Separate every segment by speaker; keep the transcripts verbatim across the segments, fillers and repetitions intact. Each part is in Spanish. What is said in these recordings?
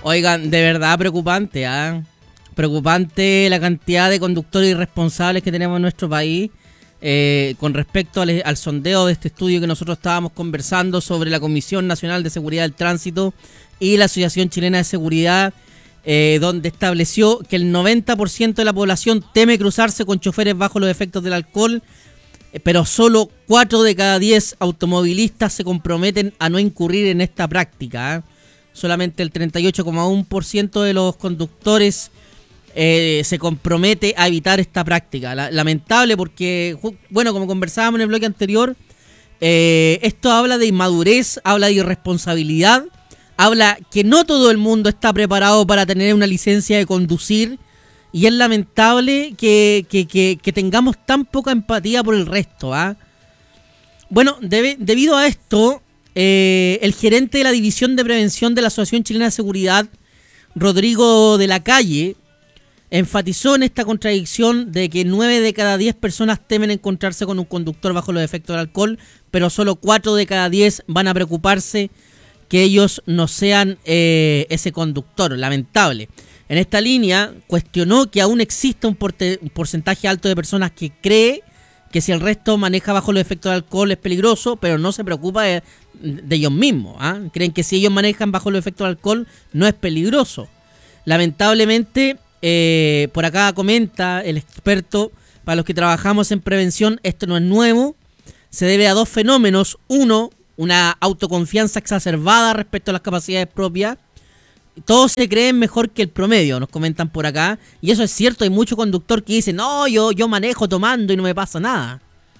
Speaker 1: Oigan, de verdad preocupante, ¿ah? ¿eh? Preocupante la cantidad de conductores irresponsables que tenemos en nuestro país. Eh, con respecto al, al sondeo de este estudio que nosotros estábamos conversando sobre la Comisión Nacional de Seguridad del Tránsito y la Asociación Chilena de Seguridad, eh, donde estableció que el noventa por ciento de la población teme cruzarse con choferes bajo los efectos del alcohol, eh, pero solo cuatro de cada diez automovilistas se comprometen a no incurrir en esta práctica. ¿eh? Solamente el treinta y ocho coma uno por ciento de los conductores Eh, se compromete a evitar esta práctica. La, lamentable porque, bueno, como conversábamos en el bloque anterior, eh, esto habla de inmadurez, habla de irresponsabilidad, habla que no todo el mundo está preparado para tener una licencia de conducir, y es lamentable que, que, que, que tengamos tan poca empatía por el resto. ¿ah? Bueno, debe, debido a esto, eh, el gerente de la División de Prevención de la Asociación Chilena de Seguridad, Rodrigo de la Calle, enfatizó en esta contradicción de que nueve de cada diez personas temen encontrarse con un conductor bajo los efectos del alcohol, pero solo cuatro de cada diez van a preocuparse que ellos no sean eh, ese conductor. Lamentable. En esta línea, cuestionó que aún existe un, porte, un porcentaje alto de personas que cree que si el resto maneja bajo los efectos del alcohol es peligroso, pero no se preocupa de, de ellos mismos. ¿eh? Creen que si ellos manejan bajo los efectos del alcohol no es peligroso. Lamentablemente, Eh, por acá comenta el experto, para los que trabajamos en prevención, esto no es nuevo, se debe a dos fenómenos. Uno, una autoconfianza exacerbada respecto a las capacidades propias. Todos se creen mejor que el promedio, nos comentan por acá, y eso es cierto. Hay mucho conductor que dice, no, yo, yo manejo tomando y no me pasa nada.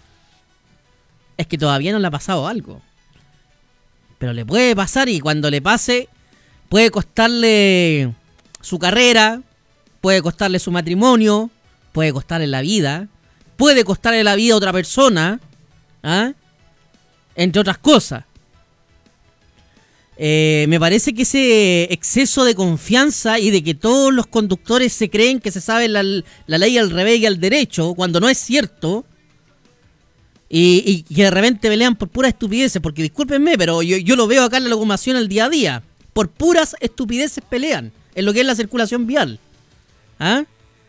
Speaker 1: Es que todavía no le ha pasado algo, pero le puede pasar, y cuando le pase puede costarle su carrera, puede costarle su matrimonio, puede costarle la vida, puede costarle la vida a otra persona, ¿ah? Entre otras cosas. Eh, me parece que ese exceso de confianza y de que todos los conductores se creen que se sabe la, la ley al revés y al derecho, cuando no es cierto, y, y que de repente pelean por puras estupideces, porque discúlpenme, pero yo, yo lo veo acá en la locomoción al día a día, por puras estupideces pelean en lo que es la circulación vial. ¿Ah?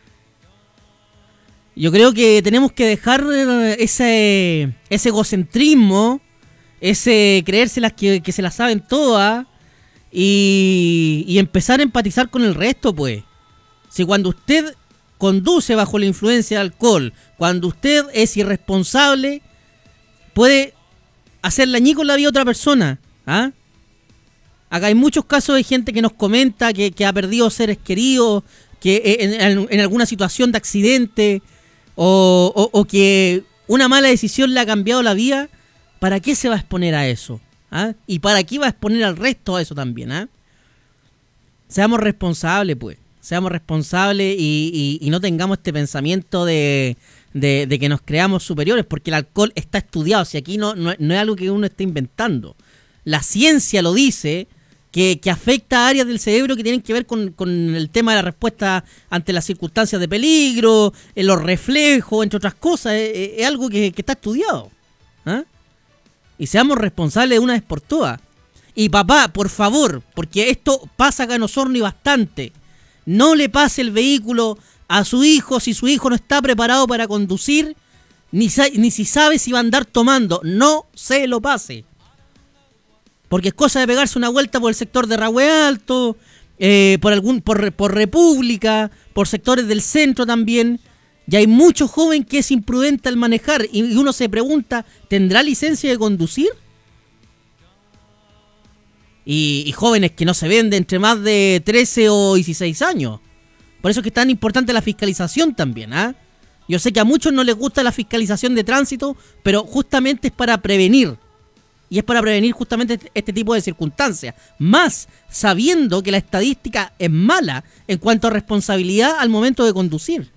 Speaker 1: Yo creo que tenemos que dejar ese ese egocentrismo, ese creérselas que, que se las saben todas, y, y empezar a empatizar con el resto, pues. Si cuando usted conduce bajo la influencia de alcohol, cuando usted es irresponsable, puede hacerle añicos la vida a otra persona. ¿Ah? Acá hay muchos casos de gente que nos comenta que, que ha perdido seres queridos, que en, en, en alguna situación de accidente, o, o, o que una mala decisión le ha cambiado la vida. ¿Para qué se va a exponer a eso? ¿Ah? ¿Y para qué va a exponer al resto a eso también? ¿Ah? Seamos responsables, pues. Seamos responsables y, y, y no tengamos este pensamiento de, de, de que nos creamos superiores, porque el alcohol está estudiado. Si aquí no, no, no es algo que uno esté inventando. La ciencia lo dice, que, que afecta a áreas del cerebro que tienen que ver con, con el tema de la respuesta ante las circunstancias de peligro, en los reflejos, entre otras cosas. Es, es algo que, que está estudiado. ¿Ah? Y seamos responsables de una vez por todas. Y papá, por favor, porque esto pasa acá en Osorno y bastante, no le pase el vehículo a su hijo si su hijo no está preparado para conducir, ni, ni si sabe si va a andar tomando. No se lo pase. Porque es cosa de pegarse una vuelta por el sector de Rahue Alto, eh, por algún por, por República, por sectores del centro también. Y hay mucho joven que es imprudente al manejar, y uno se pregunta, ¿tendrá licencia de conducir? Y, y jóvenes que no se ven de entre más de trece o dieciséis años. Por eso es que es tan importante la fiscalización también, ¿ah? ¿eh? Yo sé que a muchos no les gusta la fiscalización de tránsito, pero justamente es para prevenir. Y es para prevenir justamente este tipo de circunstancias. Más sabiendo que la estadística es mala en cuanto a responsabilidad al momento de conducir.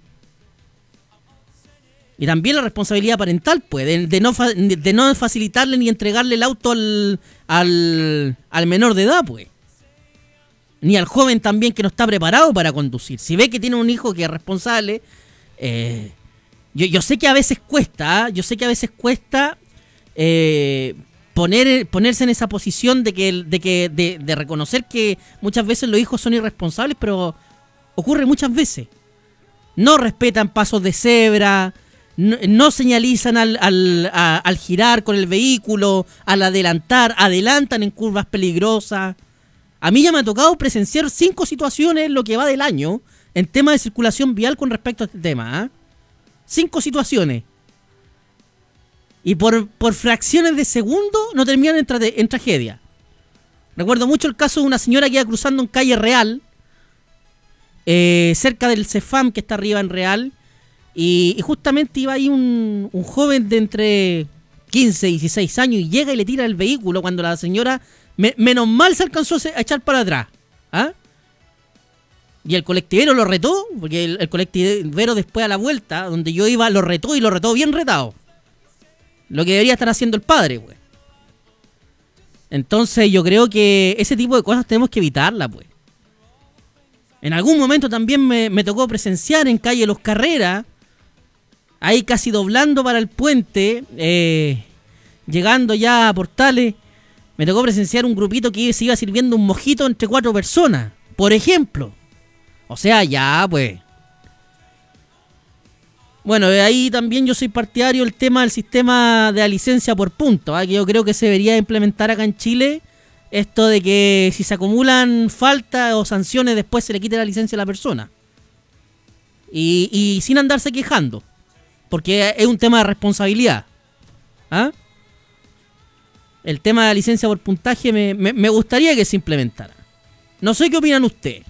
Speaker 1: Y también la responsabilidad parental, pues, de, de, no, fa, de no facilitarle ni entregarle el auto al, al, al menor de edad, pues. Ni al joven también que no está preparado para conducir. Si ve que tiene un hijo que es responsable, eh, yo, yo sé que a veces cuesta, ¿eh? yo sé que a veces cuesta... Eh, poner ponerse en esa posición de que de que de, de reconocer que muchas veces los hijos son irresponsables, pero ocurre muchas veces. No respetan pasos de cebra, no, no señalizan al, al, a, al girar con el vehículo, al adelantar, adelantan en curvas peligrosas. A mí ya me ha tocado presenciar cinco situaciones en lo que va del año en tema de circulación vial con respecto a este tema, ¿eh? Cinco situaciones. Y por, por fracciones de segundo no terminan en, tra- en tragedia. Recuerdo mucho el caso de una señora que iba cruzando en calle Real, eh, cerca del Cefam que está arriba en Real, y, y justamente iba ahí un, un joven de entre quince y dieciséis años y llega y le tira el vehículo cuando la señora, me, menos mal se alcanzó a echar para atrás. ¿Ah? Y el colectivero lo retó, porque el, el colectivero después a la vuelta, donde yo iba, lo retó y lo retó bien retado. Lo que debería estar haciendo el padre, güey. Entonces yo creo que ese tipo de cosas tenemos que evitarlas, pues. En algún momento también me, me tocó presenciar en calle Los Carreras, ahí casi doblando para el puente, eh, llegando ya a Portales, me tocó presenciar un grupito que se iba sirviendo un mojito entre cuatro personas, por ejemplo. O sea, ya, pues. Bueno, de ahí también yo soy partidario del tema del sistema de la licencia por puntos, ¿eh? Que yo creo que se debería implementar acá en Chile, esto de que si se acumulan faltas o sanciones después se le quite la licencia a la persona. Y, y sin andarse quejando, porque es un tema de responsabilidad. ¿Ah? El tema de la licencia por puntaje me, me, me gustaría que se implementara. No sé qué opinan ustedes.